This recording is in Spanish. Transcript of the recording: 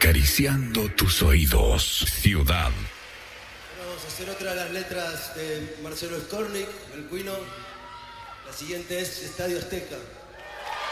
acariciando tus oídos. Ciudad. Vamos a hacer otra de las letras de Marcelo Skornik, el Cuino. La siguiente es Estadio Azteca.